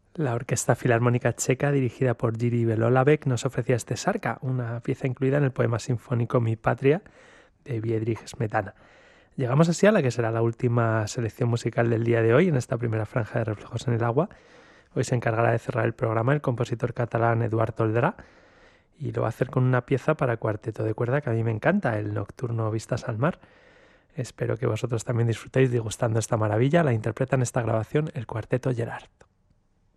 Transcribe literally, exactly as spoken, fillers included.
La Orquesta Filarmónica Checa, dirigida por Jiří Belohlávek, nos ofrecía este Sarka, una pieza incluida en el poema sinfónico Mi Patria, de Bedřich Smetana. Llegamos así a la que será la última selección musical del día de hoy, en esta primera franja de Reflejos en el Agua. Hoy se encargará de cerrar el programa el compositor catalán Eduard Toldrá, y lo va a hacer con una pieza para cuarteto de cuerda que a mí me encanta, el Nocturno Vistas al Mar. Espero que vosotros también disfrutéis degustando esta maravilla. La interpreta en esta grabación el Cuarteto Gerard.